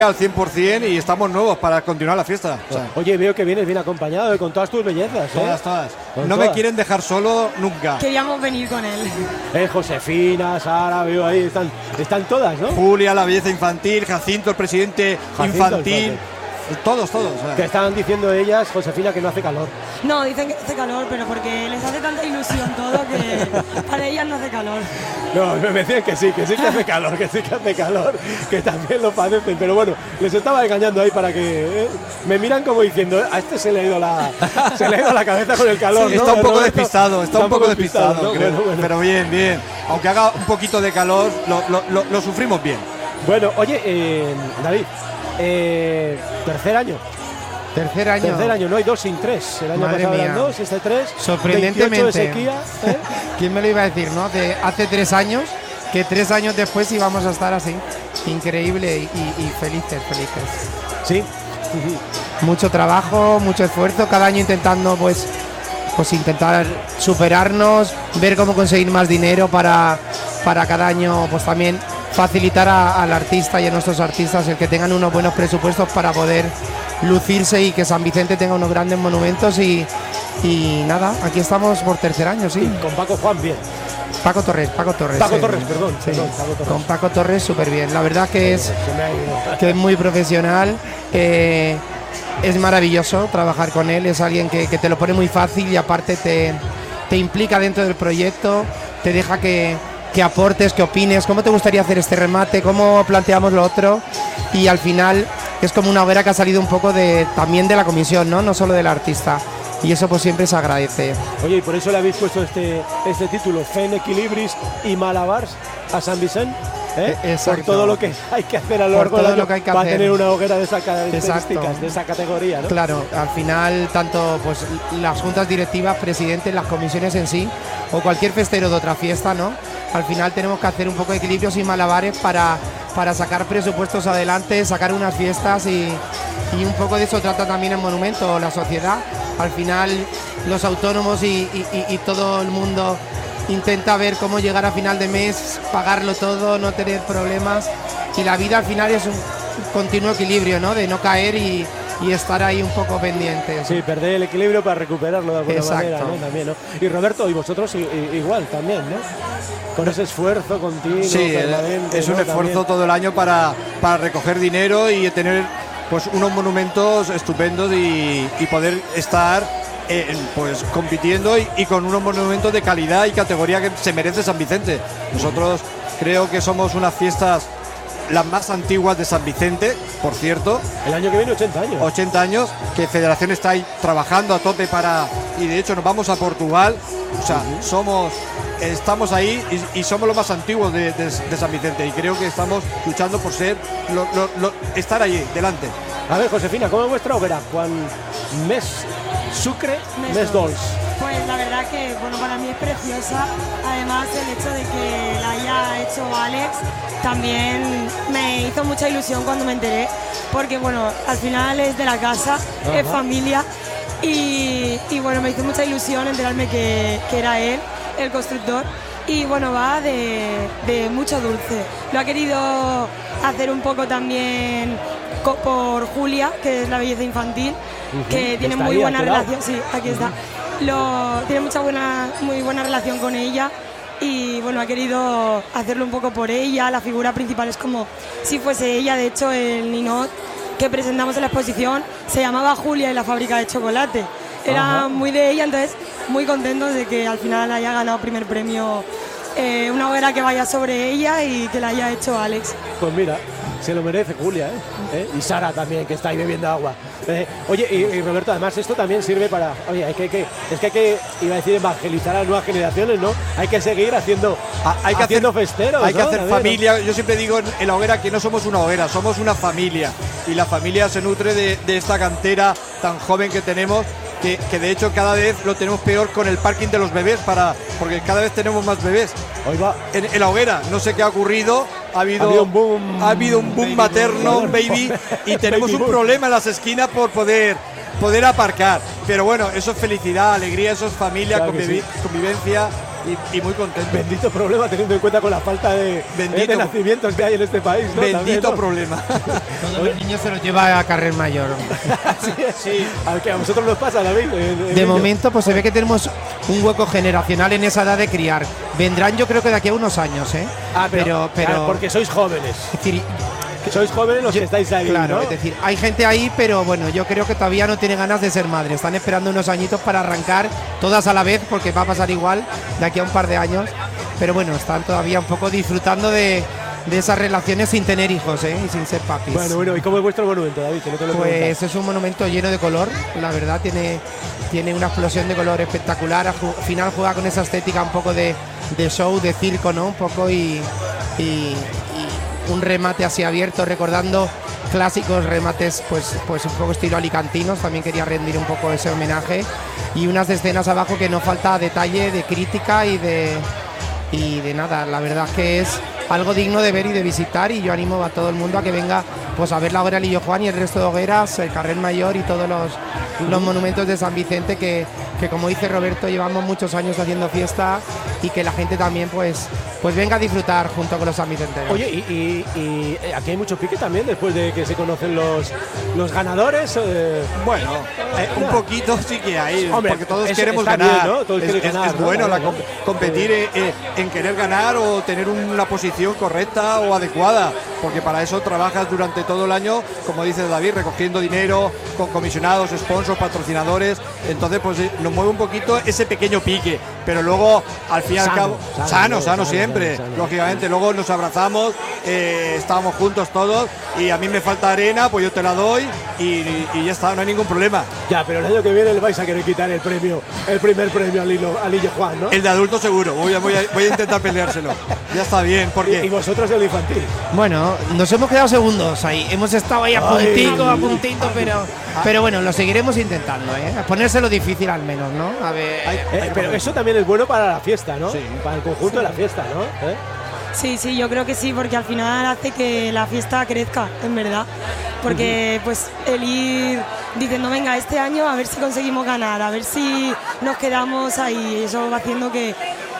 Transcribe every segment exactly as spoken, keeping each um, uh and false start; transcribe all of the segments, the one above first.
al cien por ciento y estamos nuevos para continuar la fiesta. O sea, oye, veo que vienes bien acompañado, ¿eh? Con todas tus bellezas. ¿eh? Todas, todas. Con no todas. me quieren dejar solo nunca. Queríamos venir con él. Eh, Josefina, Sara, veo ahí, están, están todas, ¿no? Julia, la belleza infantil, Jacinto, el presidente Jacinto, infantil. infantil. Todos, todos. O sea. Que estaban diciendo ellas, Josefina, que no hace calor. No, dicen que hace calor, pero porque les hace tanta ilusión todo que para ellas no hace calor. No, me decían que sí, que sí que hace calor, que sí que hace calor, que también lo padecen. Pero bueno, les estaba engañando ahí para que... Eh, me miran como diciendo, a este se le ha ido la, se le ha ido la cabeza con el calor, Sí, ¿no? está un poco Roberto? despistado, está un poco despistado, ¿no? creo. Bueno, bueno. Pero bien, bien. Aunque haga un poquito de calor, lo, lo, lo, lo sufrimos bien. Bueno, oye, eh, David, eh, tercer año. Tercer año. Tercer año, no hay dos sin tres. El año Madre pasado mía. eran dos, este tres. Sorprendentemente. veintiocho de sequía. ¿eh? ¿Quién me lo iba a decir, no? De hace tres años, que tres años después íbamos a estar así. Increíble y, y, y felices, felices. Sí. Mucho trabajo, mucho esfuerzo, cada año intentando pues, pues intentar superarnos, ver cómo conseguir más dinero para, para cada año pues también facilitar a- al artista y a nuestros artistas el que tengan unos buenos presupuestos para poder lucirse y que San Vicente tenga unos grandes monumentos y, y nada, aquí estamos por tercer año, sí. Con Paco Juan, bien. Paco Torres, Paco Torres. Paco sí. Torres, perdón, Sí. perdón, Paco Torres. Con Paco Torres súper bien. La verdad que es, Se me ha ido. que es muy profesional. eh, es maravilloso trabajar con él. Es alguien que, que te lo pone muy fácil y aparte te, te implica dentro del proyecto. Te deja que, que aportes, que opines. ¿Cómo te gustaría hacer este remate? ¿Cómo planteamos lo otro? Y al final es como una hoguera que ha salido un poco de, también de la comisión, ¿no? No solo del artista. Y eso pues siempre se agradece. Oye, y por eso le habéis puesto este, este título, Fen Equilibris y Malabars a San Vicente. ¿eh? Eh, exacto. Por todo lo que hay que hacer a lo Por largo del todo año lo que hay que para hacer. tener una hoguera de esas características, Exacto. de esa categoría, ¿no? Claro, al final tanto pues las juntas directivas, presidentes, las comisiones en sí o cualquier festero de otra fiesta, ¿no? Al final tenemos que hacer un poco de equilibrios y malabares para, para sacar presupuestos adelante, sacar unas fiestas y, y un poco de eso trata también el monumento, la sociedad. Al final los autónomos y, y- y- y todo el mundo intenta ver cómo llegar a final de mes, pagarlo todo, no tener problemas y la vida al final es un continuo equilibrio, ¿no? De no caer y, y estar ahí un poco pendientes. Sí, perder el equilibrio para recuperarlo de alguna Exacto. manera, ¿no? También, ¿no? Y Roberto, y vosotros i- i- igual también, ¿no? Con ese esfuerzo continuo, Sí, permanente, es un ¿no? esfuerzo También. todo el año para, para recoger dinero y tener pues unos monumentos estupendos y, y poder estar eh, pues compitiendo y, y con unos monumentos de calidad y categoría que se merece San Vicente. Nosotros creo que somos unas fiestas las más antiguas de San Vicente, por cierto, El año que viene ochenta años. ochenta años, que Federación está ahí trabajando a tope para, y de hecho nos vamos a Portugal, o sea, somos, estamos ahí y, y somos los más antiguos de, de- de San Vicente y creo que estamos luchando por ser, lo- lo- lo- estar allí, delante. A ver, Josefina, ¿cómo es vuestra hoguera? Juan Mes Sucre, Mes Mes Dolç. Dolç. Pues la verdad que bueno, para mí es preciosa. Además el hecho de que la haya hecho Alex también me hizo mucha ilusión cuando me enteré, porque bueno, al final es de la casa, es Ajá. familia y, y bueno, me hizo mucha ilusión enterarme que, que era él, el constructor. Y bueno, va de, de mucho dulce. Lo ha querido hacer un poco también co- por Julia, que es la belleza infantil, que tiene Está muy ahí, buena a tu lado. relación. Sí, aquí está. Lo, tiene mucha buena, muy buena relación con ella y bueno, ha querido hacerlo un poco por ella. La figura principal es como si fuese ella. De hecho, el ninot que presentamos en la exposición se llamaba Julia y la fábrica de chocolate. Era Ajá. muy de ella, entonces muy contentos de que al final haya ganado primer premio, eh, una hoguera que vaya sobre ella y que la haya hecho Alex. Pues mira, se lo merece Julia, ¿eh? ¿Eh? Y Sara también, que está ahí bebiendo agua. Eh, oye, y, y Roberto, además esto también sirve para... Oye, hay que, que- es que hay que, iba a decir, evangelizar a las nuevas generaciones, ¿no? Hay que seguir haciendo, Ah, hay que haciendo hacer, festeros, hay que ¿no? hacer También, ¿no? familia. Yo siempre digo en, en la hoguera que no somos una hoguera, somos una familia. Y la familia se nutre de, de esta cantera tan joven que tenemos, que, que de hecho cada vez lo tenemos peor con el parking de los bebés, para porque cada vez tenemos más bebés. Hoy va. En, en la hoguera, no sé qué ha ocurrido, ha habido, Ha habido un boom. ha habido un boom Baby materno, boom. un baby, y tenemos Baby un boom. problema en las esquinas por poder, poder aparcar. Pero bueno, eso es felicidad, alegría, eso es familia, Claro que convivi- sí. convivencia. y, y muy contento. Bendito problema teniendo en cuenta con la falta de, Bendito, de nacimientos que hay en este país, ¿no? Bendito También, ¿no? problema. Todos los niños se los lleva a Carrer Mayor. sí, sí. Al que a vosotros nos pasa, David. En, en De ello. momento, pues se ve que tenemos un hueco generacional en esa edad de criar. Vendrán, yo creo que de aquí a unos años, ¿eh? Ah, pero, pero, pero claro, porque sois jóvenes. es decir, Sois jóvenes los yo- que estáis ahí, claro, ¿no? es decir, hay gente ahí, pero bueno, yo creo que todavía no tiene ganas de ser madre. Están esperando unos añitos para arrancar todas a la vez, porque va a pasar igual de aquí a un par de años. Pero bueno, están todavía un poco disfrutando de, de esas relaciones sin tener hijos, ¿eh? Y sin ser papis. Bueno, bueno, ¿y cómo es vuestro monumento, David? Que no te lo he preguntado. Pues es un monumento lleno de color, la verdad tiene, tiene una explosión de color espectacular. Al ju- final juega con esa estética un poco de, de show, de circo, ¿no? Un poco y, y, y un remate así abierto, recordando clásicos remates, pues, pues un poco estilo alicantinos. También quería rendir un poco ese homenaje y unas escenas abajo que no falta detalle de crítica y de y de nada, la verdad es que es algo digno de ver y de visitar, y yo animo a todo el mundo a que venga pues a ver la hoguera Lillo Juan y el resto de hogueras, el Carrer Mayor y todos los, los monumentos de San Vicente que, que como dice Roberto llevamos muchos años haciendo fiesta, y que la gente también pues, pues venga a disfrutar junto con los sanvicenteros. Oye, y, y- y, eh, aquí hay mucho pique también después de que se conocen los, los ganadores. eh, Bueno, eh, un poquito sí que hay, Hombre, porque todos eso queremos está ganar. bien, ¿no? Todos es, quieren es- ganar, es ¿no? bueno la Claro. com- competir eh, eh, en querer ganar o tener una posición correcta o adecuada, porque para eso trabajas durante todo el año, como dice David, recogiendo dinero con comisionados, sponsors, patrocinadores. Entonces, pues eh, nos mueve un poquito ese pequeño pique, pero luego al fin y al Sano, cabo, sano, sano, sano, sano sano, siempre, sano, sano. lógicamente. Luego nos abrazamos, eh, estábamos juntos todos, y a mí me falta arena, pues yo te la doy y, y ya está, no hay ningún problema. Ya, pero el año que viene le vais a querer quitar el premio, el primer premio al Lillo, al Lillo Juan, ¿no? El de adulto seguro, voy a, voy a, voy a intentar peleárselo. Ya está bien, y, y porque vosotros el infantil. Bueno, nos hemos quedado segundos ahí, hemos estado ahí a Ay. puntito, a puntito, pero, pero bueno, lo seguiremos intentando, ¿eh? A ponérselo difícil al menos, ¿no? A ver. Hay- Eh, pero eso también es bueno para la fiesta, ¿no? Sí. Para el conjunto de la fiesta, ¿no? ¿Eh? Sí, sí, yo creo que sí, porque al final hace que la fiesta crezca, en verdad. Porque pues el ir diciendo, venga, este año a ver si conseguimos ganar, a ver si nos quedamos ahí, eso va haciendo que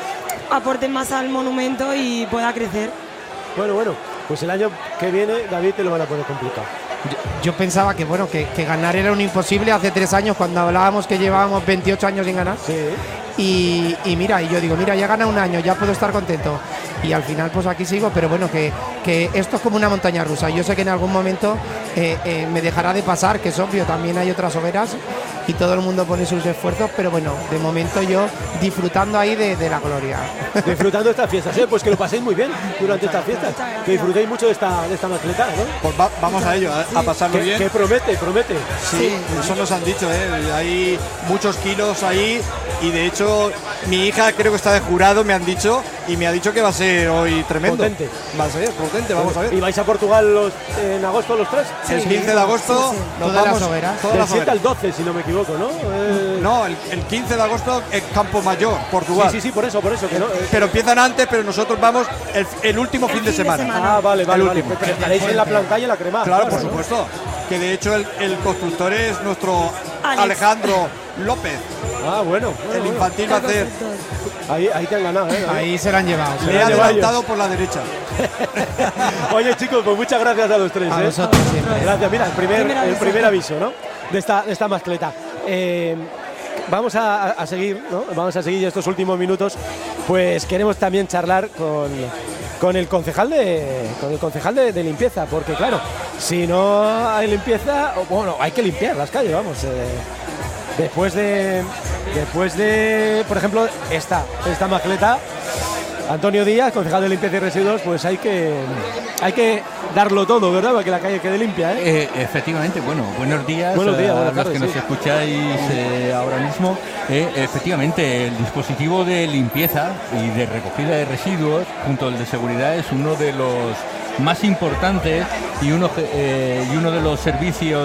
aporten más al monumento y pueda crecer. Bueno, bueno, pues el año que viene, David, te lo van a poner complicado. Yo, yo pensaba que bueno, que, que ganar era un imposible hace tres años cuando hablábamos que llevábamos veintiocho años sin ganar. Sí. Y, y mira, y yo digo, mira, ya gana un año, ya puedo estar contento. Y al final pues aquí sigo, pero bueno, que, que esto es como una montaña rusa. Yo sé que en algún momento eh, eh, me dejará de pasar, que es obvio, también hay otras hogueras y todo el mundo pone sus esfuerzos, pero bueno, de momento yo disfrutando ahí de, de la gloria. Disfrutando de estas fiestas, ¿eh? Pues que lo paséis muy bien durante estas fiestas. Muchas gracias. Que disfrutéis mucho de esta, de esta mascleta, ¿no? pues va- vamos a ello, a, a pasarlo Que, bien. que promete, promete. Sí, eso nos han dicho, ¿eh? Hay muchos kilos ahí, y de hecho mi hija creo que está de jurado, me han dicho, y me ha dicho que va a ser hoy tremendo. Potente. Va a ser potente, vamos a ¿Y ver. vais a Portugal los- en agosto los tres? El quince de agosto Sí, sí. nos Todas vamos las hogueras. todas Del las siete al hogueras. doce, si no me equivoco, ¿no? Eh, No, el, el quince de agosto en Campo Mayor, Portugal. Sí, sí, sí, por eso, por eso. Que no, eh, Pero empiezan antes, pero nosotros vamos el, el último El fin de fin de semana. semana. Ah, vale, vale, El vale. último. Pero estaréis en la planta y en la crema. Claro, por ¿no? supuesto. Que de hecho el, el constructor es nuestro Alex. Alejandro López. Ah, bueno. bueno, El bueno. infantil va a hacer. Ahí, ahí te han ganado, ¿eh? Ahí se la han llevado. se Le la he han lleva adelantado ellos. por la derecha. Oye, chicos, pues muchas gracias a los tres. A ¿eh? vosotros siempre. Gracias. Mira, el primer, Primer el aviso. primer aviso, ¿no? De esta, de esta mascleta. Eh, vamos a, a seguir, ¿no? Vamos a seguir estos últimos minutos. Pues queremos también charlar con, con el concejal de con el concejal de, de limpieza, porque claro, si no hay limpieza, o, bueno, hay que limpiar las calles, vamos. eh, después de después de, por ejemplo, esta esta mascleta. Antonio Díaz, concejal de limpieza y residuos, pues hay que hay que darlo todo, ¿verdad? Para que la calle quede limpia, ¿eh? Eh, efectivamente, bueno, buenos días, Buenos días, a buenas los tardes, que nos sí. escucháis eh, ahora mismo. Eh, efectivamente, el dispositivo de limpieza y de recogida de residuos, junto al de seguridad, es uno de los más importantes y uno, eh, y uno de los servicios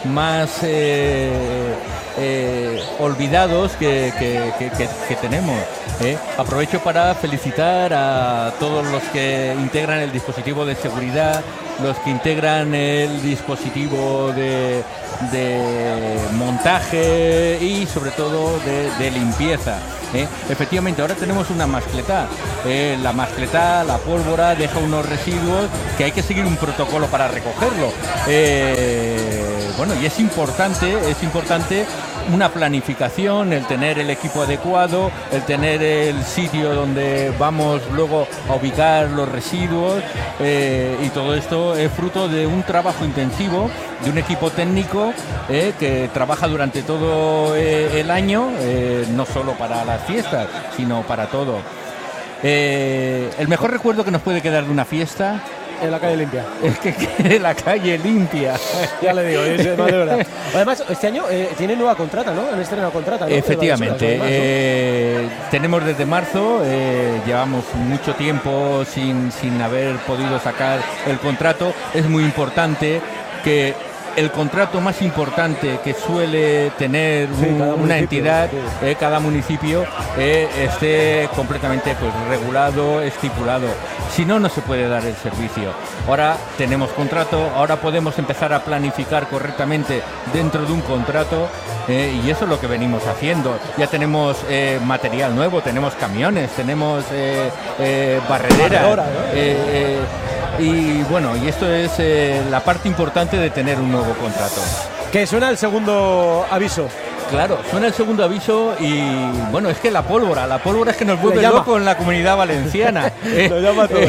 más eh, eh, olvidados que, que, que, que, que tenemos. ¿eh? Aprovecho para felicitar a todos los que integran el dispositivo de seguridad, los que integran el dispositivo de, de montaje y sobre todo de, de limpieza. ¿eh? Efectivamente, ahora tenemos una mascletá. Eh, la mascletá, la pólvora, deja unos residuos que hay que seguir un protocolo para recogerlo. Eh, bueno, y es importante, es importante una planificación, el tener el equipo adecuado, el tener el sitio donde vamos luego a ubicar los residuos, eh, y todo esto es fruto de un trabajo intensivo de un equipo técnico eh, que trabaja durante todo eh, el año, eh, no solo para las fiestas, sino para todo. Eh, el mejor recuerdo que nos puede quedar de una fiesta en la calle limpia. Es que quede la calle limpia. Ya le digo, es más de verdad. Además, este año eh, tiene nueva contrata, ¿no? Han estrenado contrata, ¿no? Efectivamente. Además, ¿no? eh, tenemos desde marzo, eh, llevamos mucho tiempo sin, sin haber podido sacar el contrato. Es muy importante que el contrato más importante que suele tener sí, un, una entidad, sí. eh, cada municipio, eh, esté completamente pues regulado, estipulado. Si no, no se puede dar el servicio. Ahora tenemos contrato, ahora podemos empezar a planificar correctamente dentro de un contrato, eh, y eso es lo que venimos haciendo. Ya tenemos eh, material nuevo, tenemos camiones, tenemos eh, eh, barrederas. ¿no? eh, eh, Y bueno, y esto es eh, la parte importante de tener un nuevo contrato. Que suena el segundo aviso. Claro, suena el segundo aviso y bueno, es que la pólvora, la pólvora es que nos vuelve loco en la Comunidad Valenciana. eh, Lo llama todo. Eh,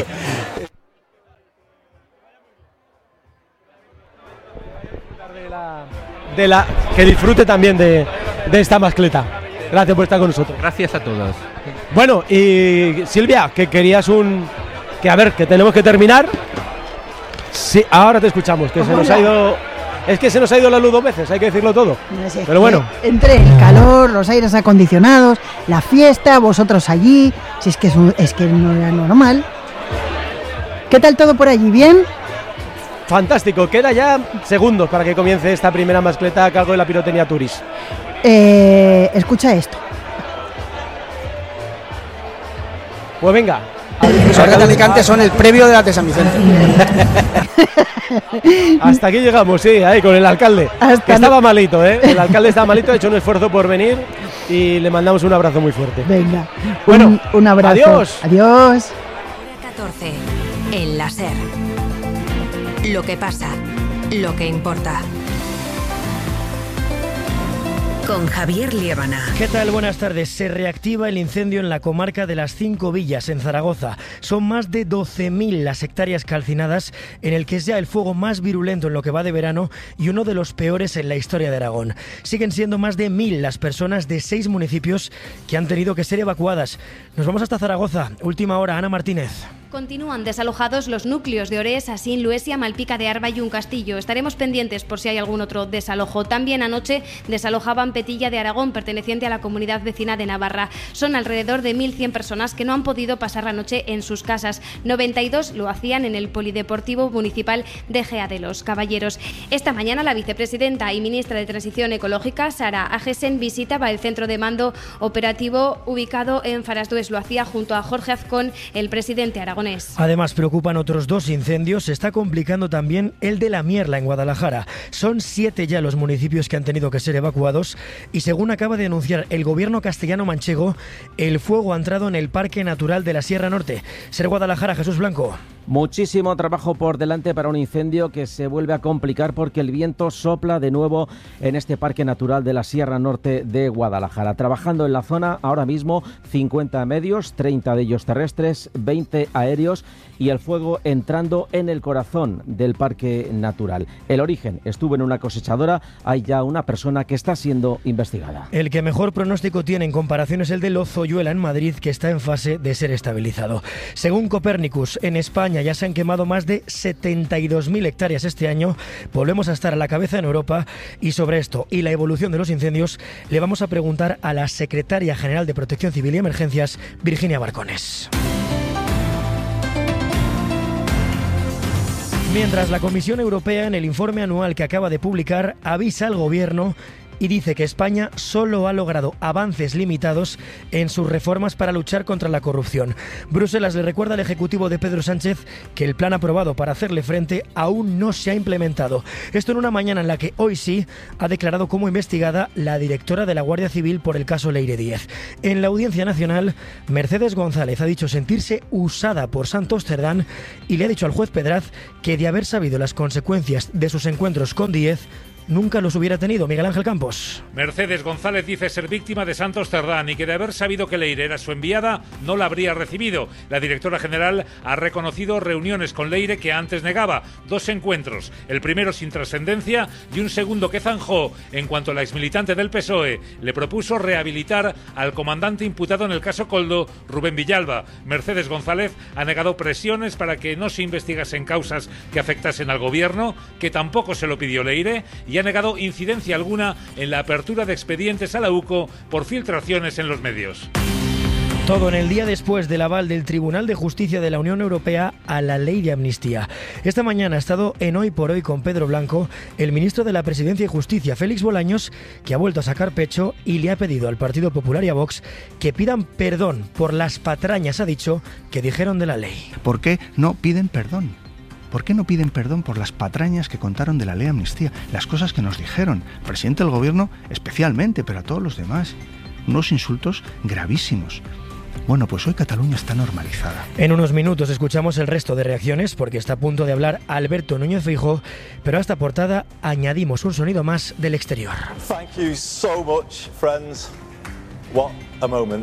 de, la, de la que disfrute también de, de esta mascleta. Gracias por estar con nosotros. Gracias a todos. Bueno, y Silvia, que querías un... Que a ver, que tenemos que terminar. Sí, ahora te escuchamos, que se nos ha ido... Es que se nos ha ido la luz dos veces, hay que decirlo todo. No sé, Pero bueno. Entre el calor, los aires acondicionados, la fiesta, vosotros allí, si es que, es, un, es que no era normal. ¿Qué tal todo por allí? ¿Bien? Fantástico, queda ya segundos para que comience esta primera mascleta a cargo de la Pirotecnia Turis. Eh, escucha esto. Pues venga. Los Alicantes son el previo de las de San Vicente. Hasta aquí llegamos, sí, ahí con el alcalde. Hasta que estaba malito, ¿eh? El alcalde estaba malito, ha hecho un esfuerzo por venir y le mandamos un abrazo muy fuerte. Venga, bueno, un, un abrazo. Adiós. Adiós. catorce. En la SER. Lo que pasa, lo que importa. Con Javier Liébana. ¿Qué tal? Buenas tardes. Se reactiva el incendio en la comarca de las Cinco Villas, en Zaragoza. Son más de doce mil las hectáreas calcinadas, en el que es ya el fuego más virulento en lo que va de verano y uno de los peores en la historia de Aragón. Siguen siendo más de mil las personas de seis municipios que han tenido que ser evacuadas. Nos vamos hasta Zaragoza. Última hora, Ana Martínez. Continúan desalojados los núcleos de Orés, Asín, Luesia, Malpica de Arba y Un Castillo. Estaremos pendientes por si hay algún otro desalojo. También anoche desalojaban Petilla de Aragón, perteneciente a la comunidad vecina de Navarra. Son alrededor de mil cien personas que no han podido pasar la noche en sus casas. noventa y dos lo hacían en el Polideportivo Municipal de Gea de los Caballeros. Esta mañana la vicepresidenta y ministra de Transición Ecológica, Sara Agesen, visitaba el centro de mando operativo ubicado en Farasdues. Lo hacía junto a Jorge Azcón, el presidente aragonés. Además, preocupan otros dos incendios. Se está complicando también el de La Mierla, en Guadalajara. Son siete ya los municipios que han tenido que ser evacuados y, según acaba de anunciar el gobierno castellano-manchego, el fuego ha entrado en el Parque Natural de la Sierra Norte. Ser Guadalajara, Jesús Blanco. Muchísimo trabajo por delante para un incendio que se vuelve a complicar porque el viento sopla de nuevo en este Parque Natural de la Sierra Norte de Guadalajara. Trabajando en la zona ahora mismo cincuenta medios, treinta de ellos terrestres, veinte aéreos y el fuego entrando en el corazón del Parque Natural. El origen estuvo en una cosechadora, hay ya una persona que está siendo investigada. El que mejor pronóstico tiene en comparación es el de Lozoyuela en Madrid, que está en fase de ser estabilizado. Según Copernicus, en España ya se han quemado más de setenta y dos mil hectáreas este año. Volvemos a estar a la cabeza en Europa y sobre esto y la evolución de los incendios le vamos a preguntar a la secretaria general de Protección Civil y Emergencias, Virginia Barcones. Mientras la Comisión Europea, en el informe anual que acaba de publicar, avisa al Gobierno y dice que España solo ha logrado avances limitados en sus reformas para luchar contra la corrupción. Bruselas le recuerda al Ejecutivo de Pedro Sánchez que el plan aprobado para hacerle frente aún no se ha implementado. Esto en una mañana en la que hoy sí ha declarado como investigada la directora de la Guardia Civil por el caso Leire Díez. En la Audiencia Nacional, Mercedes González ha dicho sentirse usada por Santos Cerdán y le ha dicho al juez Pedraz que de haber sabido las consecuencias de sus encuentros con Díez, nunca los hubiera tenido. Miguel Ángel Campos. Mercedes González dice ser víctima de Santos Cerdán y que de haber sabido que Leire era su enviada, no la habría recibido. La directora general ha reconocido reuniones con Leire que antes negaba. Dos encuentros, el primero sin trascendencia y un segundo que zanjó en cuanto la exmilitante del P S O E le propuso rehabilitar al comandante imputado en el caso Koldo, Rubén Villalba. Mercedes González ha negado presiones para que no se investigasen causas que afectasen al gobierno, que tampoco se lo pidió Leire, y ha negado incidencia alguna en la apertura de expedientes a la U C O por filtraciones en los medios. Todo en el día después del aval del Tribunal de Justicia de la Unión Europea a la ley de amnistía. Esta mañana ha estado en Hoy por Hoy con Pedro Blanco, el ministro de la Presidencia y Justicia, Félix Bolaños, que ha vuelto a sacar pecho y le ha pedido al Partido Popular y a Vox que pidan perdón por las patrañas, ha dicho, que dijeron de la ley. ¿Por qué no piden perdón? ¿Por qué no piden perdón por las patrañas que contaron de la ley de amnistía? Las cosas que nos dijeron, el presidente del gobierno especialmente, pero a todos los demás. Unos insultos gravísimos. Bueno, pues hoy Cataluña está normalizada. En unos minutos escuchamos el resto de reacciones porque está a punto de hablar Alberto Núñez Feijóo, pero a esta portada añadimos un sonido más del exterior. Thank you so much, friends. What a moment.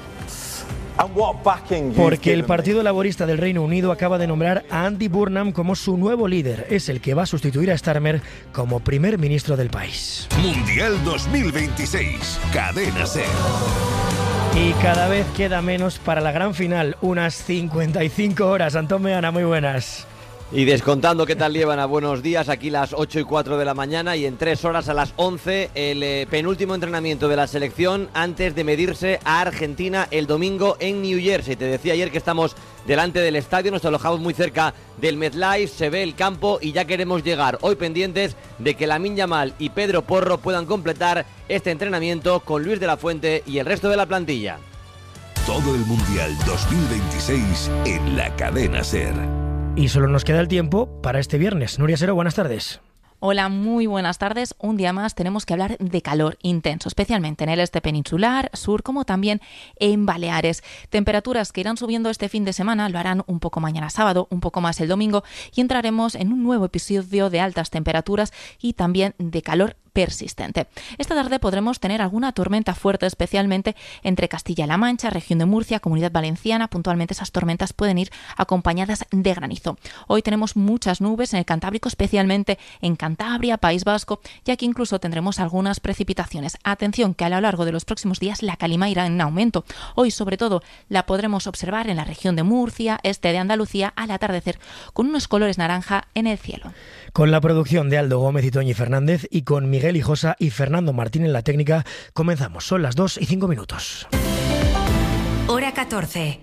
Porque el Partido Laborista del Reino Unido acaba de nombrar a Andy Burnham como su nuevo líder. Es el que va a sustituir a Starmer como primer ministro del país. Mundial dos mil veintiséis. Cadena SER. Y cada vez queda menos para la gran final. Unas cincuenta y cinco horas. Antón Meana, muy buenas. Y descontando qué tal llevan a buenos días, aquí las ocho y cuatro de la mañana y en tres horas a las once el eh, penúltimo entrenamiento de la selección antes de medirse a Argentina el domingo en New Jersey. Te decía ayer que estamos delante del estadio, nos alojamos muy cerca del MetLife, se ve el campo y ya queremos llegar. Hoy pendientes de que Lamine Yamal y Pedro Porro puedan completar este entrenamiento con Luis de la Fuente y el resto de la plantilla. Todo el Mundial dos mil veintiséis en la Cadena SER. Y solo nos queda el tiempo para este viernes. Nuria Sero, buenas tardes. Hola, muy buenas tardes. Un día más tenemos que hablar de calor intenso, especialmente en el este peninsular, sur, como también en Baleares. Temperaturas que irán subiendo este fin de semana, lo harán un poco mañana sábado, un poco más el domingo, y entraremos en un nuevo episodio de altas temperaturas y también de calor persistente. Esta tarde podremos tener alguna tormenta fuerte, especialmente entre Castilla-La Mancha, región de Murcia, Comunidad Valenciana. Puntualmente esas tormentas pueden ir acompañadas de granizo. Hoy tenemos muchas nubes en el Cantábrico, especialmente en Cantabria, País Vasco, y aquí incluso tendremos algunas precipitaciones. Atención que a lo largo de los próximos días la calima irá en aumento. Hoy sobre todo la podremos observar en la región de Murcia, este de Andalucía, al atardecer, con unos colores naranja en el cielo. Con la producción de Aldo Gómez y Toñi Fernández y con Miguel Hijosa y Fernando Martín en la técnica, comenzamos. Son las dos y cinco minutos. Hora catorce.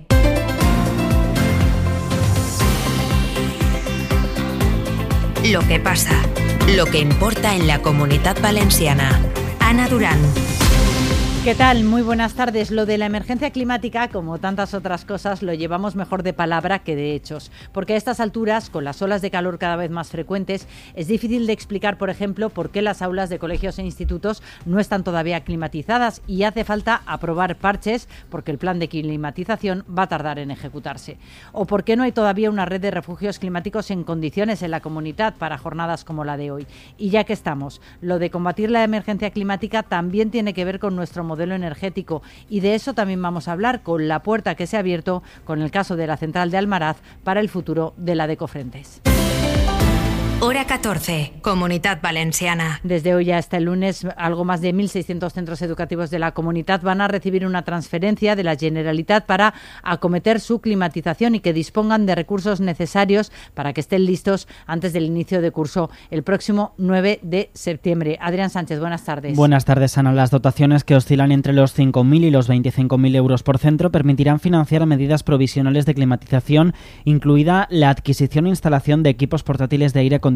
Lo que pasa, lo que importa en la Comunitat Valenciana. Ana Durán. ¿Qué tal? Muy buenas tardes. Lo de la emergencia climática, como tantas otras cosas, lo llevamos mejor de palabra que de hechos. Porque a estas alturas, con las olas de calor cada vez más frecuentes, es difícil de explicar, por ejemplo, por qué las aulas de colegios e institutos no están todavía climatizadas y hace falta aprobar parches porque el plan de climatización va a tardar en ejecutarse. O por qué no hay todavía una red de refugios climáticos en condiciones en la comunidad para jornadas como la de hoy. Y ya que estamos, lo de combatir la emergencia climática también tiene que ver con nuestro modelo energético y de eso también vamos a hablar con la puerta que se ha abierto con el caso de la central de Almaraz para el futuro de la de Cofrentes. Hora catorce, Comunitat Valenciana. Desde hoy hasta el lunes, algo más de mil seiscientos centros educativos de la comunidad van a recibir una transferencia de la Generalitat para acometer su climatización y que dispongan de recursos necesarios para que estén listos antes del inicio de curso el próximo nueve de septiembre. Adrián Sánchez, buenas tardes. Buenas tardes, Ana. Las dotaciones, que oscilan entre los cinco mil y los veinticinco mil euros por centro, permitirán financiar medidas provisionales de climatización, incluida la adquisición e instalación de equipos portátiles de aire acondicionado,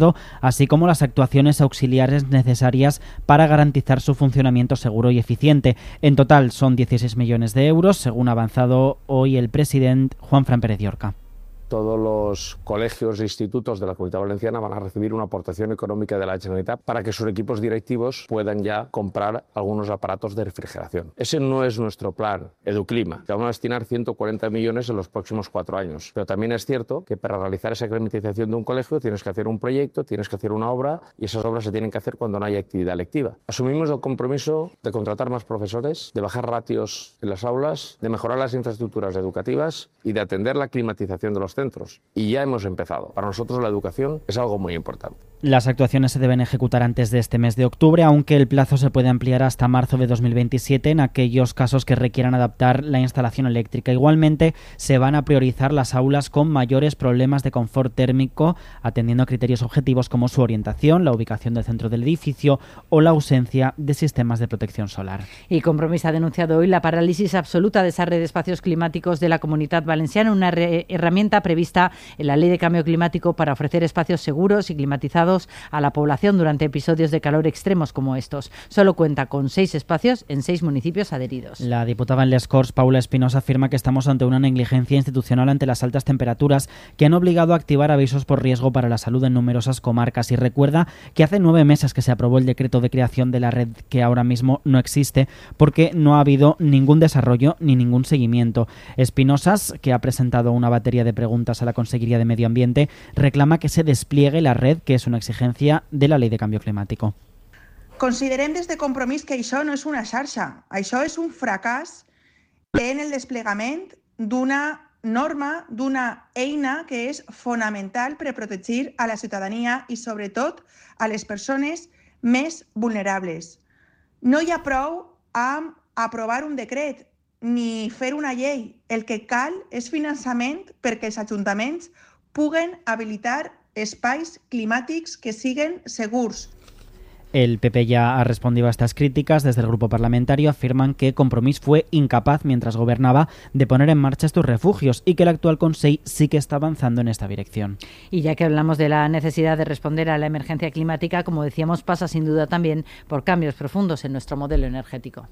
así como las actuaciones auxiliares necesarias para garantizar su funcionamiento seguro y eficiente. En total son dieciséis millones de euros, según ha avanzado hoy el presidente Juanfran Pérez Llorca. Todos los colegios e institutos de la Comunidad Valenciana van a recibir una aportación económica de la Generalitat para que sus equipos directivos puedan ya comprar algunos aparatos de refrigeración. Ese no es nuestro plan Educlima, que vamos a destinar ciento cuarenta millones en los próximos cuatro años. Pero también es cierto que para realizar esa climatización de un colegio tienes que hacer un proyecto, tienes que hacer una obra, y esas obras se tienen que hacer cuando no hay actividad lectiva. Asumimos el compromiso de contratar más profesores, de bajar ratios en las aulas, de mejorar las infraestructuras educativas y de atender la climatización de los centros. Y ya hemos empezado. Para nosotros la educación es algo muy importante. Las actuaciones se deben ejecutar antes de este mes de octubre, aunque el plazo se puede ampliar hasta marzo de dos mil veintisiete en aquellos casos que requieran adaptar la instalación eléctrica. Igualmente, se van a priorizar las aulas con mayores problemas de confort térmico, atendiendo a criterios objetivos como su orientación, la ubicación del centro del edificio o la ausencia de sistemas de protección solar. Y Compromís ha denunciado hoy la parálisis absoluta de esa red de espacios climáticos de la Comunidad Valenciana, una re- herramienta prevista en la Ley de Cambio Climático para ofrecer espacios seguros y climatizados a la población durante episodios de calor extremos como estos. Solo cuenta con seis espacios en seis municipios adheridos. La diputada en Les Corts, Paula Espinosa, afirma que estamos ante una negligencia institucional ante las altas temperaturas que han obligado a activar avisos por riesgo para la salud en numerosas comarcas, y recuerda que hace nueve meses que se aprobó el decreto de creación de la red, que ahora mismo no existe porque no ha habido ningún desarrollo ni ningún seguimiento. Espinosas, que ha presentado una batería de preguntas a la Consellería de Medio Ambiente, reclama que se despliegue la red, que es una exigencia de la Ley de Canvi Climàtic. Considerem des de Compromís que això no és una xarxa, això és un fracàs en el desplegament d'una norma, d'una eina que és fonamental per a protegir a la ciutadania i sobretot a les persones més vulnerables. No hi ha prou amb aprovar un decret ni fer una llei. El que cal és finançament perquè els ajuntaments puguen habilitar espais climàtics que siguen segurs. El P P ya ha respondido a estas críticas. Desde el grupo parlamentario afirman que Compromís fue incapaz, mientras gobernaba, de poner en marcha estos refugios y que el actual Consell sí que está avanzando en esta dirección. Y ya que hablamos de la necesidad de responder a la emergencia climática, como decíamos, pasa sin duda también por cambios profundos en nuestro modelo energético.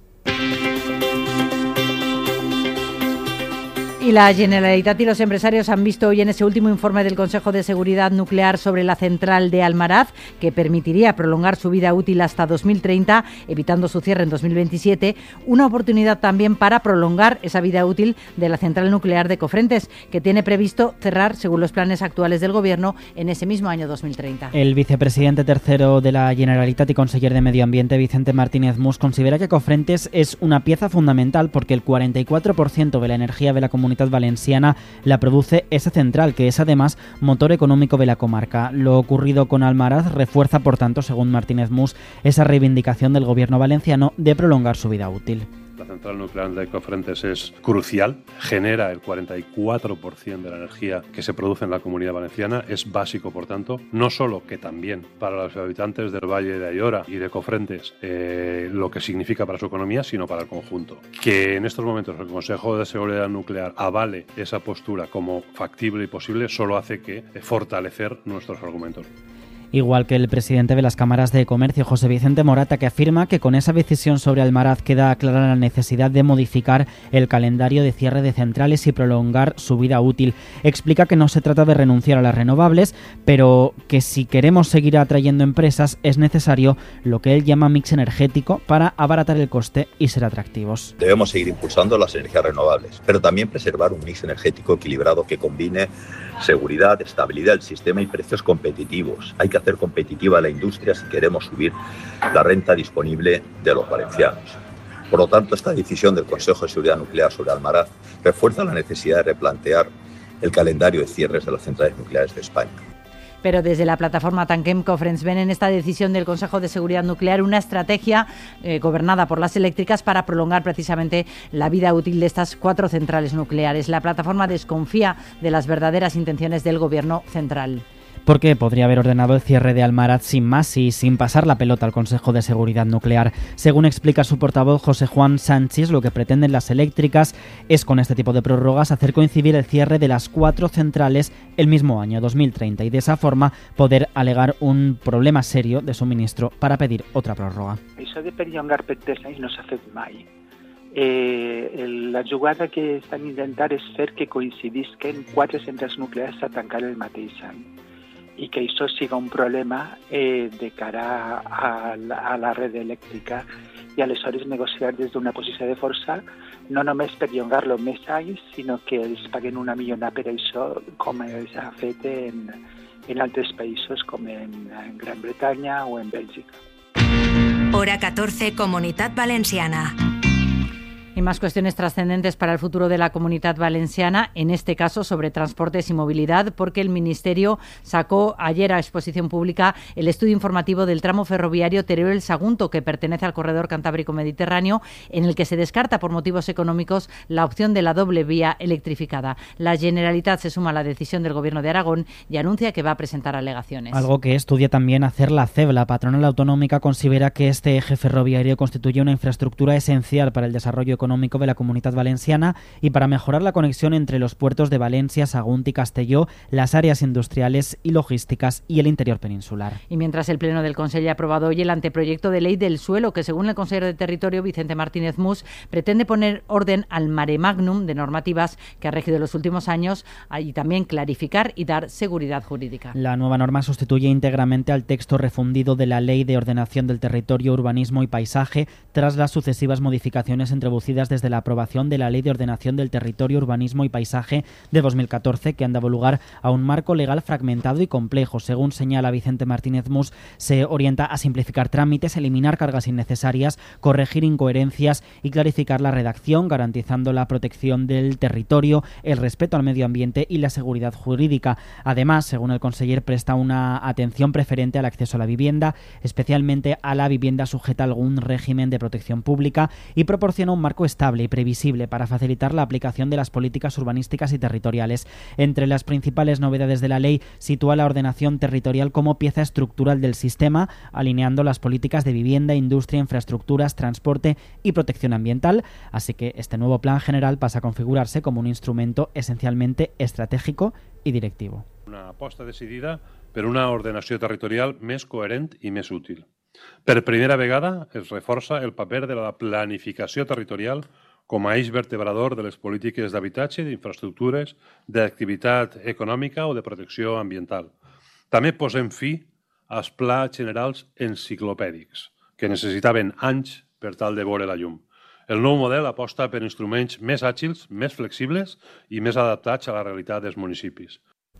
Y la Generalitat y los empresarios han visto hoy en ese último informe del Consejo de Seguridad Nuclear sobre la central de Almaraz, que permitiría prolongar su vida útil hasta dos mil treinta, evitando su cierre en dos mil veintisiete, una oportunidad también para prolongar esa vida útil de la central nuclear de Cofrentes, que tiene previsto cerrar, según los planes actuales del Gobierno, en ese mismo año dos mil treinta. El vicepresidente tercero de la Generalitat y conseller de Medio Ambiente, Vicente Martínez Mus, considera que Cofrentes es una pieza fundamental porque el cuarenta y cuatro por ciento de la energía de la Comunidad Valenciana la produce esa central, que es además motor económico de la comarca. Lo ocurrido con Almaraz refuerza, por tanto, según Martínez Mus, esa reivindicación del gobierno valenciano de prolongar su vida útil. La central nuclear de Cofrentes es crucial, genera el cuarenta y cuatro por ciento de la energía que se produce en la Comunidad Valenciana, es básico, por tanto, no solo que también para los habitantes del Valle de Ayora y de Cofrentes eh, lo que significa para su economía, sino para el conjunto. Que en estos momentos el Consejo de Seguridad Nuclear avale esa postura como factible y posible solo hace que fortalecer nuestros argumentos. Igual que el presidente de las cámaras de comercio, José Vicente Morata, que afirma que con esa decisión sobre Almaraz queda clara la necesidad de modificar el calendario de cierre de centrales y prolongar su vida útil. Explica que no se trata de renunciar a las renovables, pero que si queremos seguir atrayendo empresas es necesario lo que él llama mix energético para abaratar el coste y ser atractivos. Debemos seguir impulsando las energías renovables, pero también preservar un mix energético equilibrado que combine seguridad, estabilidad del sistema y precios competitivos. Hay que hacer competitiva la industria si queremos subir la renta disponible de los valencianos. Por lo tanto, esta decisión del Consejo de Seguridad Nuclear sobre Almaraz refuerza la necesidad de replantear el calendario de cierres de las centrales nucleares de España. Pero desde la plataforma Tanquem Conference ven en esta decisión del Consejo de Seguridad Nuclear una estrategia eh, gobernada por las eléctricas para prolongar precisamente la vida útil de estas cuatro centrales nucleares. La plataforma desconfía de las verdaderas intenciones del Gobierno central. Porque podría haber ordenado el cierre de Almaraz sin más y sin pasar la pelota al Consejo de Seguridad Nuclear. Según explica su portavoz José Juan Sánchez, lo que pretenden las eléctricas es, con este tipo de prórrogas, hacer coincidir el cierre de las cuatro centrales el mismo año, dos mil treinta, y de esa forma poder alegar un problema serio de suministro para pedir otra prórroga. Això de perllongar per tres anys no s'ha fet mai. Eh, el, la jugada que estan intentant és fer que coincidisquen quatre centrals nuclears a tancar el mateix any i que això siga un problema eh, de cara a la, a la red elèctrica i aleshores negociar des d'una posició de força no només perllongar-lo més anys, sinó que els paguen una millonada per això, com s'ha fet en, en altres països com en, en Gran Bretanya o en Bèlgica. Hora catorce, Comunitat Valenciana. Y más cuestiones trascendentes para el futuro de la Comunidad Valenciana, en este caso sobre transportes y movilidad, porque el Ministerio sacó ayer a exposición pública el estudio informativo del tramo ferroviario Teruel-Sagunto, que pertenece al corredor Cantábrico-Mediterráneo, en el que se descarta por motivos económicos la opción de la doble vía electrificada. La Generalitat se suma a la decisión del Gobierno de Aragón y anuncia que va a presentar alegaciones. Algo que estudia también hacer la C E B. La patronal autonómica considera que este eje ferroviario constituye una infraestructura esencial para el desarrollo económico económico de la Comunidad Valenciana y para mejorar la conexión entre los puertos de Valencia, Sagunt y Castelló, las áreas industriales y logísticas y el interior peninsular. Y mientras el Pleno del Consejo ha aprobado hoy el anteproyecto de ley del suelo, que según el consejero de Territorio, Vicente Martínez Mus, pretende poner orden al mare magnum de normativas que ha regido los últimos años y también clarificar y dar seguridad jurídica. La nueva norma sustituye íntegramente al texto refundido de la Ley de Ordenación del Territorio, Urbanismo y Paisaje tras las sucesivas modificaciones introducidas desde la aprobación de la Ley de Ordenación del Territorio, Urbanismo y Paisaje de dos mil catorce, que han dado lugar a un marco legal fragmentado y complejo. Según señala Vicente Martínez Mus, se orienta a simplificar trámites, eliminar cargas innecesarias, corregir incoherencias y clarificar la redacción, garantizando la protección del territorio, el respeto al medio ambiente y la seguridad jurídica. Además, según el conseller, presta una atención preferente al acceso a la vivienda, especialmente a la vivienda sujeta a algún régimen de protección pública, y proporciona un marco estable y previsible para facilitar la aplicación de las políticas urbanísticas y territoriales. Entre las principales novedades de la ley, sitúa la ordenación territorial como pieza estructural del sistema, alineando las políticas de vivienda, industria, infraestructuras, transporte y protección ambiental. Así que este nuevo plan general pasa a configurarse como un instrumento esencialmente estratégico y directivo. Una aposta decidida per una ordenació territorial més coherent i més útil. Per primera vegada es reforça el paper de la planificació territorial com a eix vertebrador de les polítiques d'habitatge, d'infraestructures, d'activitat econòmica o de protecció ambiental. També posem fi als plans generals enciclopèdics, que necessitaven anys per tal de veure la llum. El nou model aposta per instruments més àgils, més flexibles i més adaptats a la realitat dels municipis.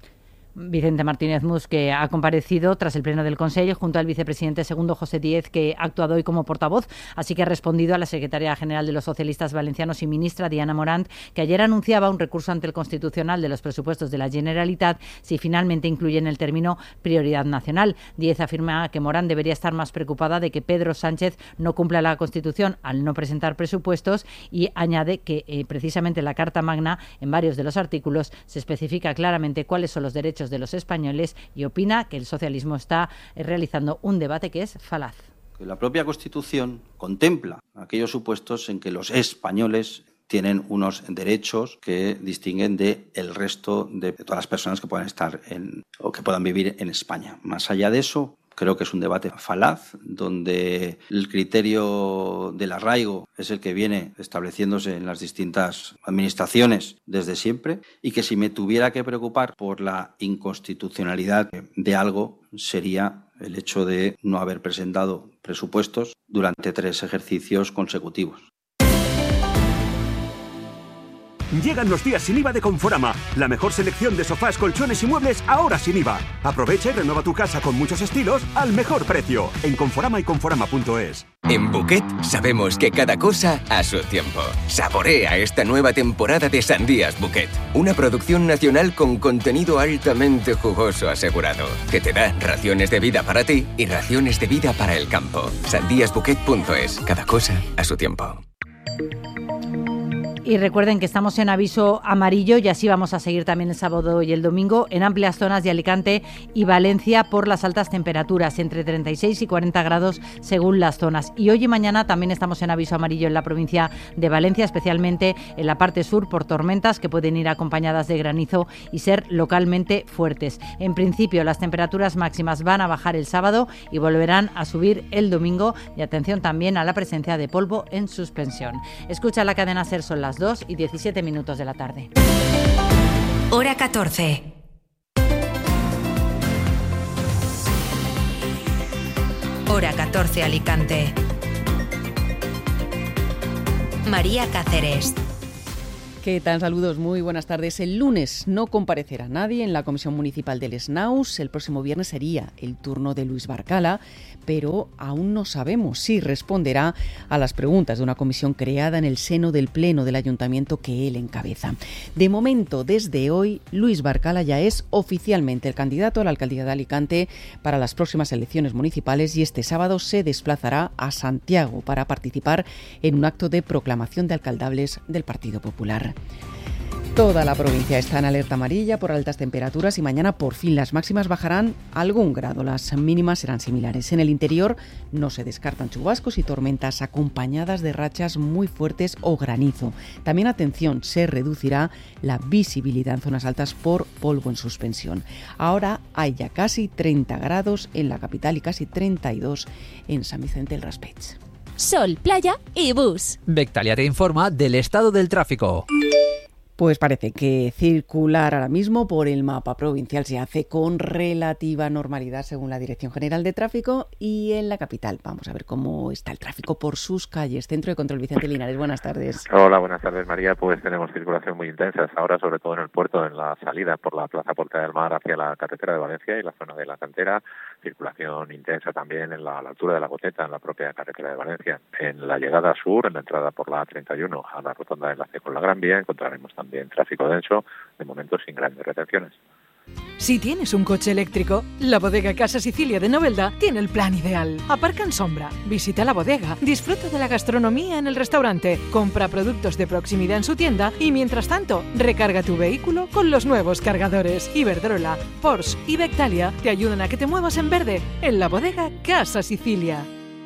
Vicente Martínez Mus, que ha comparecido tras el Pleno del Consejo junto al vicepresidente segundo José Díez, que ha actuado hoy como portavoz, así que ha respondido a la secretaria general de los socialistas valencianos y ministra Diana Morant, que ayer anunciaba un recurso ante el Constitucional de los presupuestos de la Generalitat si finalmente incluyen el término prioridad nacional. Díez afirma que Morant debería estar más preocupada de que Pedro Sánchez no cumpla la Constitución al no presentar presupuestos, y añade que eh, precisamente la Carta Magna, en varios de los artículos, se especifica claramente cuáles son los derechos de los españoles, y opina que el socialismo está realizando un debate que es falaz. La propia Constitución contempla aquellos supuestos en que los españoles tienen unos derechos que distinguen de el resto de todas las personas que puedan estar en, o que puedan vivir en España. Más allá de eso, creo que es un debate falaz, donde el criterio del arraigo es el que viene estableciéndose en las distintas administraciones desde siempre, y que si me tuviera que preocupar por la inconstitucionalidad de algo sería el hecho de no haber presentado presupuestos durante tres ejercicios consecutivos. Llegan los días sin I V A de Conforama. La mejor selección de sofás, colchones y muebles ahora sin I V A. Aprovecha y renueva tu casa con muchos estilos al mejor precio. En Conforama y conforama punto es. En Bouquet sabemos que cada cosa a su tiempo. Saborea esta nueva temporada de Sandías Bouquet. Una producción nacional con contenido altamente jugoso asegurado. Que te da raciones de vida para ti y raciones de vida para el campo. sandías bouquet punto es. Cada cosa a su tiempo. Y recuerden que estamos en aviso amarillo y así vamos a seguir también el sábado y el domingo en amplias zonas de Alicante y Valencia por las altas temperaturas, entre treinta y seis y cuarenta grados según las zonas. Y hoy y mañana también estamos en aviso amarillo en la provincia de Valencia, especialmente en la parte sur por tormentas que pueden ir acompañadas de granizo y ser localmente fuertes. En principio las temperaturas máximas van a bajar el sábado y volverán a subir el domingo, y atención también a la presencia de polvo en suspensión. Escucha la cadena SER, son las dos y diecisiete minutos de la tarde. Hora catorce. Hora catorce Alicante. María Cáceres. ¿Qué tal? Saludos, muy buenas tardes. El lunes no comparecerá nadie en la Comisión Municipal del SNAUS. El próximo viernes sería el turno de Luis Barcala, pero aún no sabemos si responderá a las preguntas de una comisión creada en el seno del Pleno del Ayuntamiento que él encabeza. De momento, desde hoy, Luis Barcala ya es oficialmente el candidato a la alcaldía de Alicante para las próximas elecciones municipales y este sábado se desplazará a Santiago para participar en un acto de proclamación de alcaldables del Partido Popular. Toda la provincia está en alerta amarilla por altas temperaturas y mañana por fin las máximas bajarán algún grado, las mínimas serán similares. En el interior no se descartan chubascos y tormentas acompañadas de rachas muy fuertes o granizo. También atención, se reducirá la visibilidad en zonas altas por polvo en suspensión. Ahora hay ya casi treinta grados en la capital y casi treinta y dos en San Vicente del Raspeig. Sol, playa y bus. Vectalia te informa del estado del tráfico. Pues parece que circular ahora mismo por el mapa provincial se hace con relativa normalidad según la Dirección General de Tráfico y en la capital. Vamos a ver cómo está el tráfico por sus calles. Centro de Control Vicente Linares, buenas tardes. Hola, buenas tardes María. Pues tenemos circulación muy intensa ahora, sobre todo en el puerto, en la salida por la Plaza Puerta del Mar hacia la carretera de Valencia y la zona de la Cantera. Circulación intensa también en la, a la altura de la Goteta, en la propia carretera de Valencia. En la llegada sur, en la entrada por la A treinta y uno a la rotonda de enlace con la Gran Vía, encontraremos también tráfico denso, de momento sin grandes retenciones. Si tienes un coche eléctrico, la bodega Casa Sicilia de Novelda tiene el plan ideal. Aparca en sombra, visita la bodega, disfruta de la gastronomía en el restaurante, compra productos de proximidad en su tienda y mientras tanto, recarga tu vehículo con los nuevos cargadores. Iberdrola, Porsche y Vectalia te ayudan a que te muevas en verde en la bodega Casa Sicilia.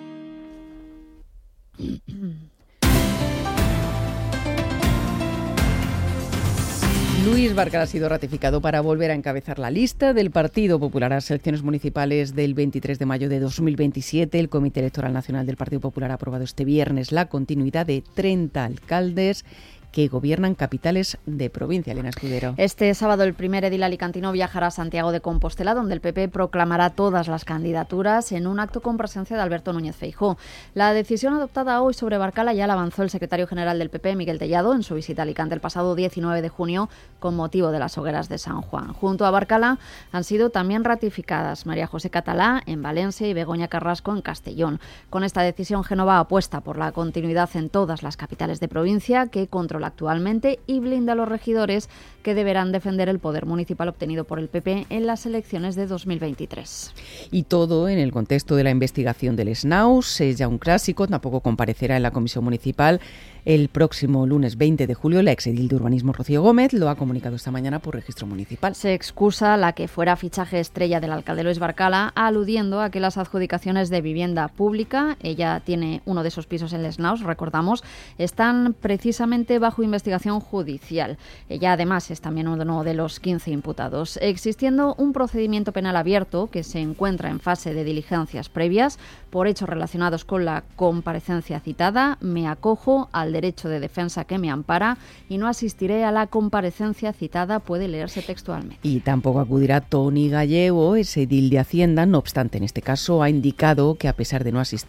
Luis Barcala ha sido ratificado para volver a encabezar la lista del Partido Popular a las elecciones municipales del veintitrés de mayo de dos mil veintisiete. El Comité Electoral Nacional del Partido Popular ha aprobado este viernes la continuidad de treinta alcaldes que gobiernan capitales de provincia. Elena Escudero. Este sábado el primer edil alicantino viajará a Santiago de Compostela, donde el P P proclamará todas las candidaturas en un acto con presencia de Alberto Núñez Feijóo. La decisión adoptada hoy sobre Barcala ya la avanzó el secretario general del P P, Miguel Tellado, en su visita a Alicante el pasado diecinueve de junio con motivo de las hogueras de San Juan. Junto a Barcala han sido también ratificadas María José Catalá en Valencia y Begoña Carrasco en Castellón. Con esta decisión, Génova apuesta por la continuidad en todas las capitales de provincia que controla actualmente y blinda a los regidores que deberán defender el poder municipal obtenido por el P P en las elecciones de dos mil veintitrés. Y todo en el contexto de la investigación del SNAUS. Es ya un clásico, tampoco comparecerá en la comisión municipal el próximo lunes veinte de julio. La exedil de Urbanismo Rocío Gómez lo ha comunicado esta mañana por registro municipal. Se excusa la que fuera fichaje estrella del alcalde Luis Barcala, aludiendo a que las adjudicaciones de vivienda pública, ella tiene uno de esos pisos en el SNAUS, recordamos, están precisamente bajo investigación judicial. Ella además es también uno de los quince imputados. Existiendo un procedimiento penal abierto que se encuentra en fase de diligencias previas por hechos relacionados con la comparecencia citada, me acojo al derecho de defensa que me ampara y no asistiré a la comparecencia citada, puede leerse textualmente. Y tampoco acudirá Toni Gallego, ese edil de Hacienda. No obstante, en este caso ha indicado que a pesar de no asistir,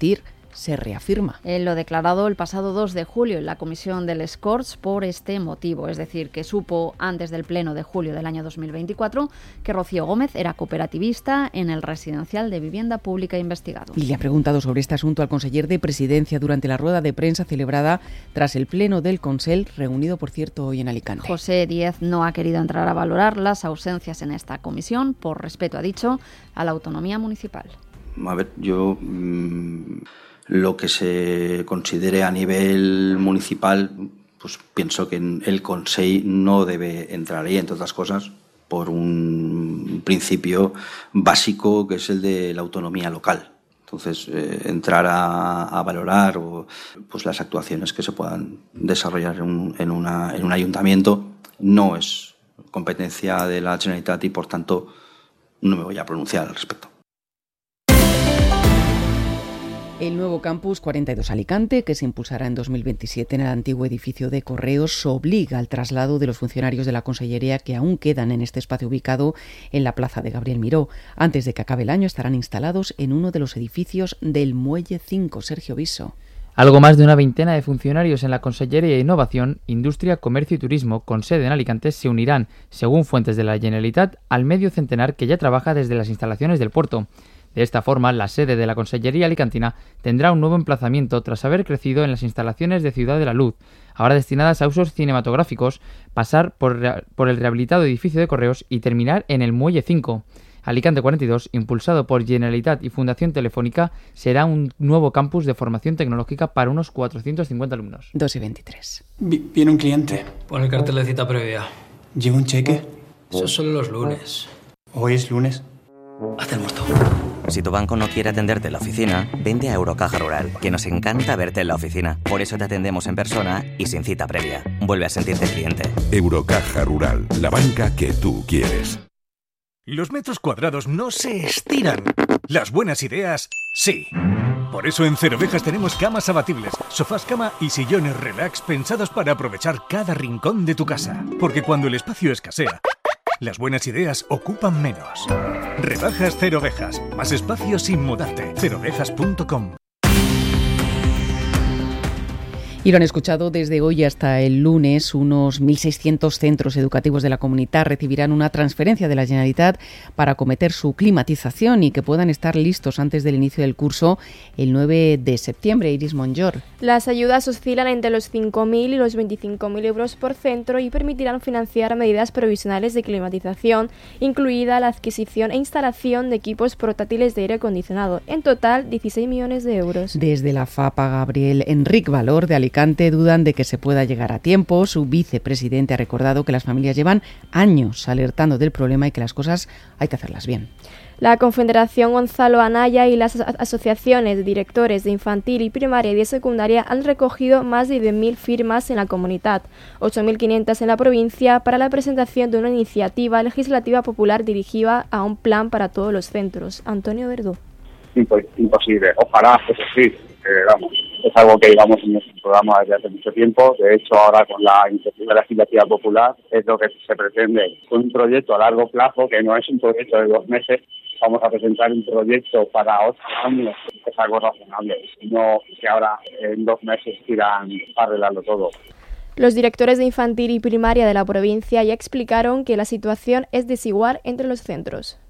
se reafirma. En lo declarado el pasado dos de julio en la comisión del Corts por este motivo, es decir, que supo antes del pleno de julio del año dos mil veinticuatro que Rocío Gómez era cooperativista en el residencial de vivienda pública investigado. Y le ha preguntado sobre este asunto al conseller de Presidencia durante la rueda de prensa celebrada tras el pleno del Consell, reunido, por cierto, hoy en Alicante. José Díez no ha querido entrar a valorar las ausencias en esta comisión, por respeto, ha dicho, a la autonomía municipal. A ver, yo mmm, lo que se considere a nivel municipal, pues pienso que el Consell no debe entrar ahí, entre otras cosas, por un principio básico que es el de la autonomía local. Entonces, eh, entrar a, a valorar o, pues las actuaciones que se puedan desarrollar en un, en, una, en un ayuntamiento no es competencia de la Generalitat y, por tanto, no me voy a pronunciar al respecto. El nuevo campus cuarenta y dos Alicante, que se impulsará en dos mil veintisiete en el antiguo edificio de Correos, obliga al traslado de los funcionarios de la Consellería que aún quedan en este espacio ubicado en la plaza de Gabriel Miró. Antes de que acabe el año estarán instalados en uno de los edificios del Muelle cinco. Sergio Viso. Algo más de una veintena de funcionarios en la Consellería de Innovación, Industria, Comercio y Turismo, con sede en Alicante, se unirán, según fuentes de la Generalitat, al medio centenar que ya trabaja desde las instalaciones del puerto. De esta forma, la sede de la Consellería alicantina tendrá un nuevo emplazamiento tras haber crecido en las instalaciones de Ciudad de la Luz, ahora destinadas a usos cinematográficos, pasar por, por el rehabilitado edificio de Correos y terminar en el Muelle cinco. Alicante cuarenta y dos, impulsado por Generalitat y Fundación Telefónica, será un nuevo campus de formación tecnológica para unos cuatrocientos cincuenta alumnos. dos y veintitrés. Viene un cliente. Pon el cartel de cita previa. ¿Lleva un cheque? Eso es solo los lunes. ¿Hoy es lunes? Haz el muerto. Si tu banco no quiere atenderte en la oficina, vente a Eurocaja Rural, que nos encanta verte en la oficina. Por eso te atendemos en persona y sin cita previa. Vuelve a sentirte cliente. Eurocaja Rural, la banca que tú quieres. Los metros cuadrados no se estiran. Las buenas ideas, sí. Por eso en Cero Ovejas tenemos camas abatibles, sofás cama y sillones relax pensados para aprovechar cada rincón de tu casa. Porque cuando el espacio escasea, las buenas ideas ocupan menos. Rebajas Cero Ovejas. Más espacio sin mudarte. cero ovejas punto com. Y lo han escuchado, desde hoy hasta el lunes, unos mil seiscientos centros educativos de la comunidad recibirán una transferencia de la Generalitat para acometer su climatización y que puedan estar listos antes del inicio del curso el nueve de septiembre. Iris Monjor. Las ayudas oscilan entre los cinco mil y los veinticinco mil euros por centro y permitirán financiar medidas provisionales de climatización, incluida la adquisición e instalación de equipos portátiles de aire acondicionado. En total, dieciséis millones de euros. Desde la FAPA, Gabriel Enric Valor de Alicante dudan de que se pueda llegar a tiempo. Su vicepresidente ha recordado que las familias llevan años alertando del problema y que las cosas hay que hacerlas bien. La Confederación Gonzalo Anaya y las asociaciones de directores de infantil y primaria y de secundaria han recogido más de diez mil firmas en la comunidad, ocho mil quinientas en la provincia, para la presentación de una iniciativa legislativa popular dirigida a un plan para todos los centros. Antonio Verdú. Imposible. Ojalá fuese así. Eh, vamos, es algo que llevamos en nuestro programa desde hace mucho tiempo. De hecho, ahora con la iniciativa legislativa popular es lo que se pretende. Con un proyecto a largo plazo, que no es un proyecto de dos meses, vamos a presentar un proyecto para ocho años. Es algo razonable, no que ahora en dos meses tiran a arreglarlo todo. Los directores de infantil y primaria de la provincia ya explicaron que la situación es desigual entre los centros.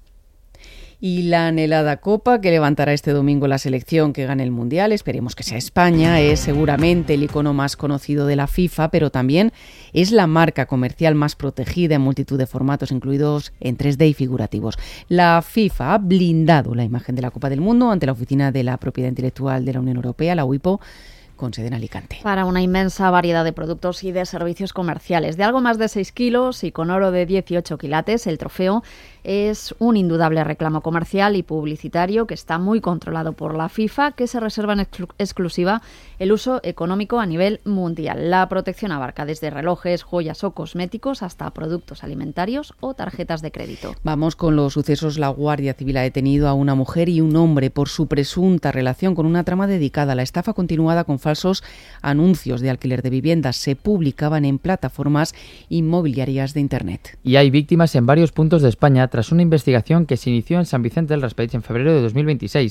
Y la anhelada copa que levantará este domingo la selección que gane el Mundial, esperemos que sea España, es seguramente el icono más conocido de la FIFA, pero también es la marca comercial más protegida en multitud de formatos, incluidos en tres D y figurativos. La FIFA ha blindado la imagen de la Copa del Mundo ante la Oficina de la Propiedad Intelectual de la Unión Europea, la WIPO, con sede en Alicante. Para una inmensa variedad de productos y de servicios comerciales. De algo más de seis kilos y con oro de dieciocho quilates, el trofeo es un indudable reclamo comercial y publicitario que está muy controlado por la FIFA, que se reserva en exclu- exclusiva el uso económico a nivel mundial. La protección abarca desde relojes, joyas o cosméticos hasta productos alimentarios o tarjetas de crédito. Vamos con los sucesos. La Guardia Civil ha detenido a una mujer y un hombre por su presunta relación con una trama dedicada a la estafa continuada con falsos anuncios de alquiler de viviendas. Se publicaban en plataformas inmobiliarias de Internet. Y hay víctimas en varios puntos de España tras una investigación que se inició en San Vicente del Raspeig en febrero de dos mil veintiséis.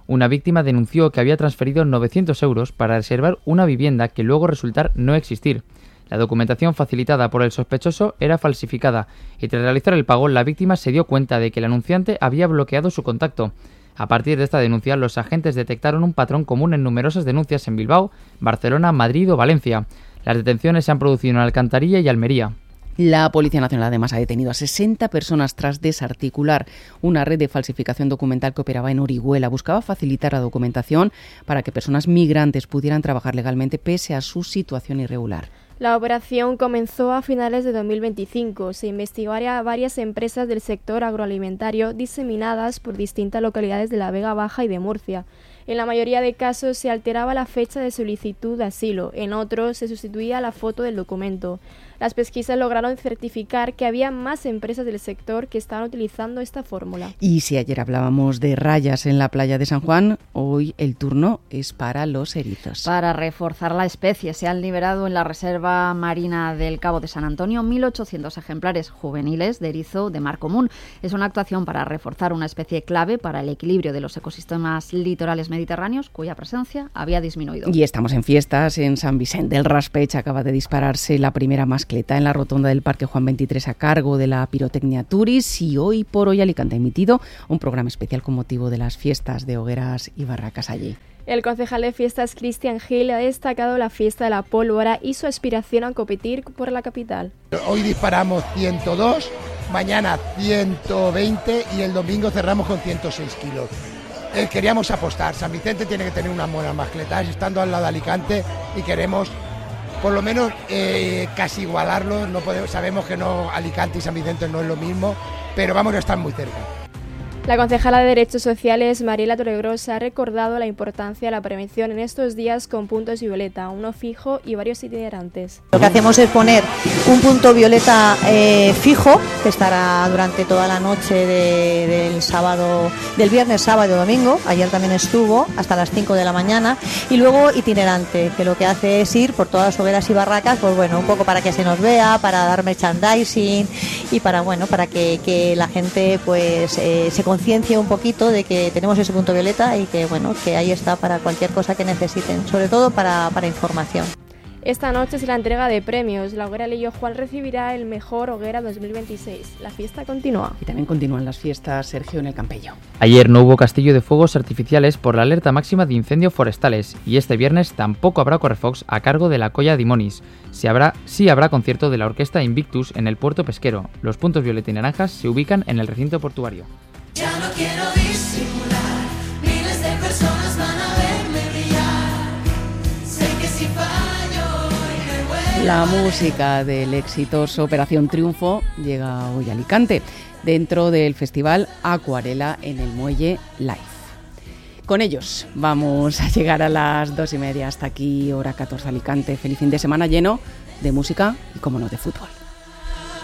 Una víctima denunció que había transferido novecientos euros para reservar una vivienda que luego resultar no existir. La documentación facilitada por el sospechoso era falsificada y tras realizar el pago la víctima se dio cuenta de que el anunciante había bloqueado su contacto. A partir de esta denuncia, los agentes detectaron un patrón común en numerosas denuncias en Bilbao, Barcelona, Madrid o Valencia. Las detenciones se han producido en Alcantarilla y Almería. La Policía Nacional además ha detenido a sesenta personas tras desarticular una red de falsificación documental que operaba en Orihuela. Buscaba facilitar la documentación para que personas migrantes pudieran trabajar legalmente pese a su situación irregular. La operación comenzó a finales de dos mil veinticinco. Se investigaría a varias empresas del sector agroalimentario diseminadas por distintas localidades de la Vega Baja y de Murcia. En la mayoría de casos se alteraba la fecha de solicitud de asilo, en otros se sustituía la foto del documento. Las pesquisas lograron certificar que había más empresas del sector que estaban utilizando esta fórmula. Y si ayer hablábamos de rayas en la playa de San Juan, hoy el turno es para los erizos. Para reforzar la especie se han liberado en la Reserva Marina del Cabo de San Antonio mil ochocientos ejemplares juveniles de erizo de mar común. Es una actuación para reforzar una especie clave para el equilibrio de los ecosistemas litorales mediterráneos, cuya presencia había disminuido. Y estamos en fiestas. En San Vicente del Raspeig acaba de dispararse la primera mascleta en la rotonda del Parque Juan veintitrés a cargo de la Pirotecnia Turis, y hoy por hoy Alicante ha emitido un programa especial con motivo de las fiestas de hogueras y barracas allí. El concejal de fiestas Cristian Gil ha destacado la fiesta de la pólvora y su aspiración a competir por la capital. Hoy disparamos ciento dos, mañana ciento veinte y el domingo cerramos con ciento seis kilos. Eh, queríamos apostar, San Vicente tiene que tener unas buenas mascletas, estando al lado de Alicante, y queremos por lo menos eh, casi igualarlo. No podemos, sabemos que no, Alicante y San Vicente no es lo mismo, pero vamos a estar muy cerca. La concejala de Derechos Sociales, Mariela Torregrosa, ha recordado la importancia de la prevención en estos días con puntos violeta, uno fijo y varios itinerantes. Lo que hacemos es poner un punto violeta eh, fijo, que estará durante toda la noche de, del sábado, del viernes, sábado y domingo. Ayer también estuvo hasta las cinco de la mañana, y luego itinerante, que lo que hace es ir por todas las hogueras y barracas, pues bueno, un poco para que se nos vea, para dar merchandising y para bueno, para que, que la gente pues eh, se conciencia un poquito de que tenemos ese punto violeta y que bueno, que ahí está para cualquier cosa que necesiten, sobre todo para, para información. Esta noche es la entrega de premios. La hoguera Lillo Juan recibirá el mejor hoguera dos mil veintiséis. La fiesta continúa. Y también continúan las fiestas, Sergio, en el Campello. Ayer no hubo castillo de fuegos artificiales por la alerta máxima de incendios forestales, y este viernes tampoco habrá correfox a cargo de la Colla Dimonis. Sí habrá, sí habrá concierto de la orquesta Invictus en el puerto pesquero. Los puntos violeta y naranjas se ubican en el recinto portuario. Ya no quiero disimular, miles de personas van a verme brillar. Sé que si fallo hoy me vuelvo. La música del exitoso Operación Triunfo llega hoy a Alicante, dentro del festival Acuarela en el Muelle Live. Con ellos vamos a llegar a las dos y media. Hasta aquí, hora catorce Alicante. Feliz fin de semana lleno de música y, como no, de fútbol.